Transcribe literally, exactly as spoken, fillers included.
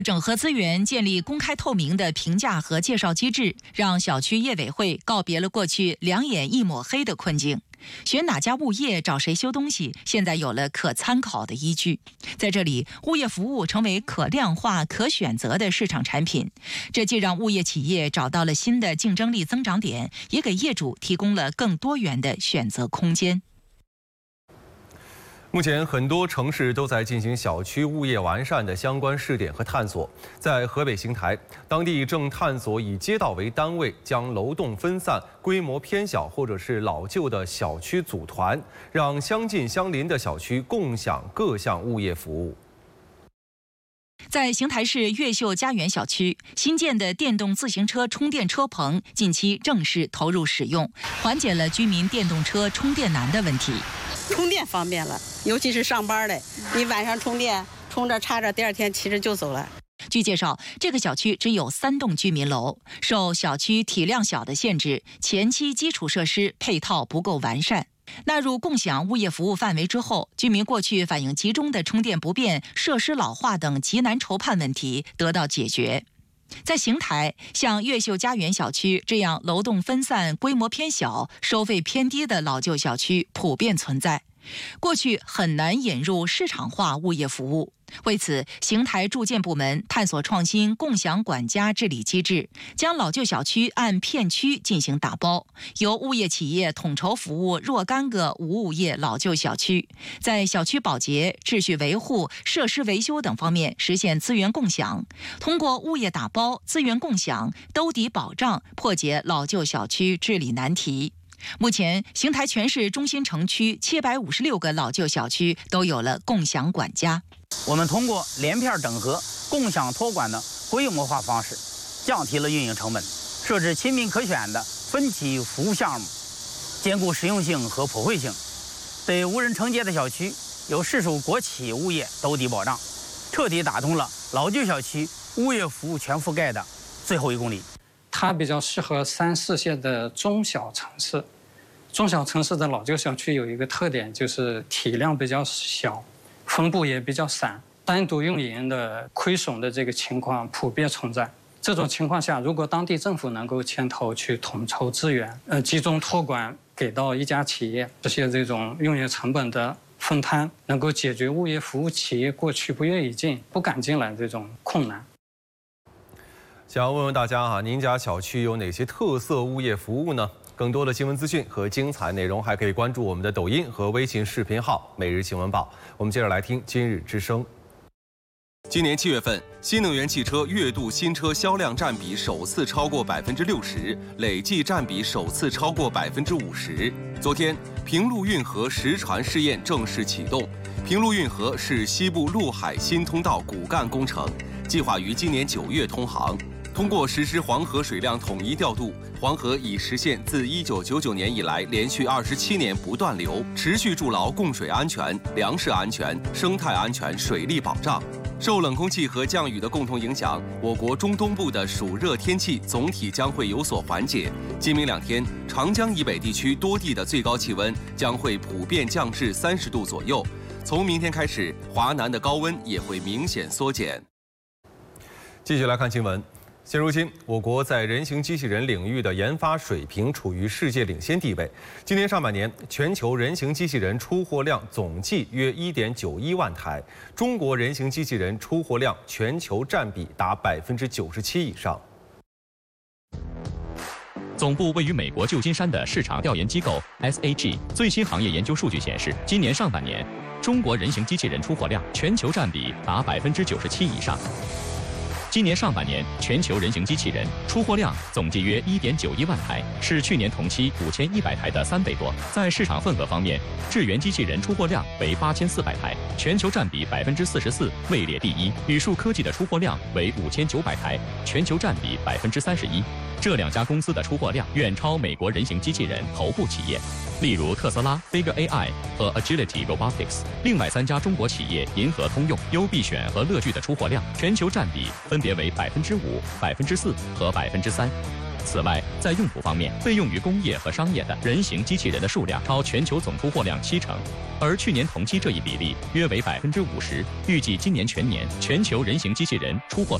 整合资源，建立公开透明的评价和介绍机制，让小区业委会告别了过去两眼一抹黑的困境。选哪家物业找谁修东西，现在有了可参考的依据。在这里，物业服务成为可量化、可选择的市场产品。这既让物业企业找到了新的竞争力增长点，也给业主提供了更多元的选择空间。 目前，很多城市都在进行小区物业完善的相关试点和探索。在河北邢台，当地正探索以街道为单位，将楼栋分散、规模偏小或者是老旧的小区组团，让相近相邻的小区共享各项物业服务。 在邢台市越秀家园小区，新建的电动自行车充电车棚近期正式投入使用，缓解了居民电动车充电难的问题。 充电方便了，尤其是上班的，你晚上充电，充着插着，第二天骑着就走了。 据介绍，这个小区只有三栋居民楼，受小区体量小的限制，前期基础设施配套不够完善。纳入共享物业服务范围之后，居民过去反映集中的充电不便、设施老化等极难筹判问题得到解决。在邢台，像越秀家园小区这样楼栋分散、规模偏小、收费偏低的老旧小区普遍存在，过去很难引入市场化物业服务。为此，邢台住建部门探索创新共享管家治理机制，将老旧小区按片区进行打包，由物业企业统筹服务若干个无物业老旧小区，在小区保洁、秩序维护、设施维修等方面实现资源共享。通过物业打包、资源共享、兜底保障，破解老旧小区治理难题。目前，邢台全市中心城区七百五十六个老旧小区都有了共享管家。 我们通过连片整合、共享托管的规模化方式，降低了运营成本，设置亲民可选的分期服务项目，兼顾实用性和普惠性。对无人承接的小区，有市属国企物业兜底保障，彻底打通了老旧小区物业服务全覆盖的最后一公里。 它比较适合三四线的中小城市。中小城市的老旧小区有一个特点，就是体量比较小，分布也比较散，单独运营的亏损的这个情况普遍存在。这种情况下，如果当地政府能够牵头去统筹资源，呃，集中托管给到一家企业，实现这种运营成本的分摊，能够解决物业服务企业过去不愿意进、不敢进来这种困难。 想要问问大家哈，您家小区有哪些特色物业服务呢？更多的新闻资讯和精彩内容，还可以关注我们的抖音和微信视频号“每日新闻报”。我们接着来听今日之声。今年七月份，新能源汽车月度新车销量占比首次超过百分之六十，累计占比首次超过百分之五十。昨天，平陆运河实船试验正式启动。平陆运河是西部陆海新通道骨干工程，计划于今年九月通航。通过实施黄河水量统一调度，黄河已实现自一九九九年以来连续二十七年不断流，持续筑牢供水安全、粮食安全、生态安全、水利保障。受冷空气和降雨的共同影响，我国中东部的暑热天气总体将会有所缓解。今明两天，长江以北地区多地的最高气温将会普遍降至三十度左右。从明天开始，华南的高温也会明显缩减。继续来看新闻。现如今，我国在人形机器人领域的研发水平处于世界领先地位。今年上半年，全球人形机器人出货量总计约 一点九一万台，中国人形机器人出货量全球占比达百分之九十七以上。 总部位于美国旧金山的市场调研机构 S A G 最新行业研究数据显示，今年上半年，中国人形机器人出货量全球占比达百分之九十七以上。今年上半年，全球人形机器人出货量总计约 一点九一万台，是去年同期五千一百台的三倍多。在市场份额方面，智源机器人出货量为八千四百台，全球占比百分之四十四，位列第一。宇树科技的出货量为五千九百台，全球占比百分之三十一。这两家公司的出货量远超美国人形机器人头部企业，例如特斯拉、Figure A I 和 Agility Robotics。另外三家中国企业银河通用、优必选和乐聚的出货量全球占比分别为百分之五、百分之四和百分之三。此外， 在用途方面，被用于工业和商业的人形机器人的数量超全球总出货量七成，而去年同期这一比例约为百分之五十。预计今年全年全球人形机器人出货